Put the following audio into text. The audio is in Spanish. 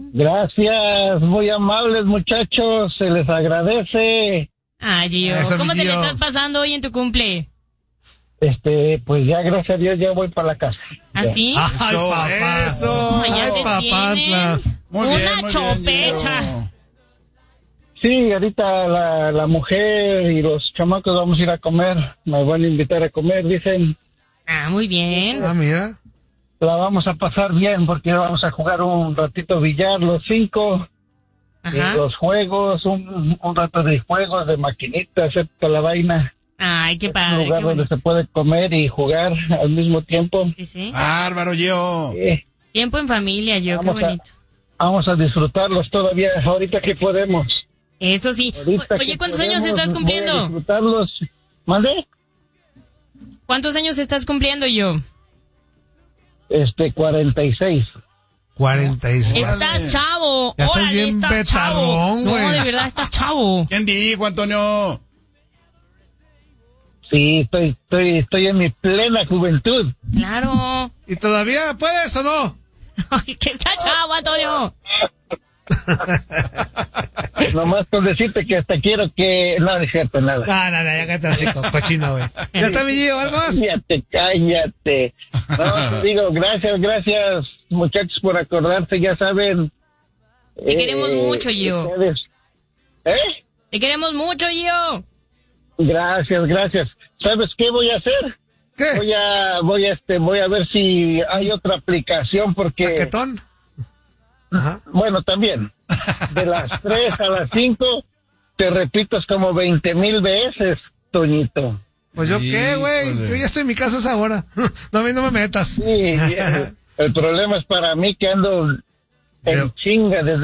Gracias, muy amables muchachos, se les agradece. Ay, Gio, ¿cómo te le estás pasando hoy en tu cumple? Pues ya, gracias a Dios, ya voy para la casa. ¿Ah, sí? Ay, papá. Eso. Ya te tienen Muy bien, una muy chopecha. bien, Sí, ahorita la mujer y los chamacos vamos a ir a comer, me van a invitar a comer, dicen. Ah, muy bien. Mira. La vamos a pasar bien porque vamos a jugar un ratito billar los 5. Ajá. Los juegos, un rato de juegos, de maquinitas, toda la vaina. Ay, qué Un padre. lugar Qué donde bonito. se puede comer y jugar al mismo tiempo. Sí, sí. Bárbaro, Gio. Tiempo en familia, Gio, qué Vamos a- bonito. Vamos a disfrutarlos todavía, ahorita que podemos. Eso sí. Ahorita Oye, que ¿cuántos años podemos, estás voy a cumpliendo? disfrutarlos. ¿Mande? ¿Cuántos años estás cumpliendo, yo? 46. 46. Estás chavo. Ya estás Órale, bien estás chavo. betarrón, No, güey. de verdad, estás chavo. ¿Quién dijo, Antonio? Sí, estoy en mi plena juventud. Claro. ¿Y todavía puedes o no? Ay, que está chavo, Antonio. Nomás con decirte que hasta quiero que... No, es cierto, nada. No, ya cállate así, cochino, güey. Ya está mi Gio, ¿algo más? Cállate. No, te digo, gracias, muchachos, por acordarse, ya saben. Te queremos mucho, Gio. Ustedes. ¿Eh? Te queremos mucho, Gio. Gracias. ¿Sabes qué voy a hacer? ¿Qué? Voy a ver si hay otra aplicación porque... ¿Paquetón? Ajá. Bueno, también. De las 3 a las 5 te repitas como 20,000 veces, Toñito. Pues yo qué, güey. Híjole. Yo ya estoy en mi casa a esa hora. No, a mí no me metas. Sí, el problema es para mí que ando en chinga desde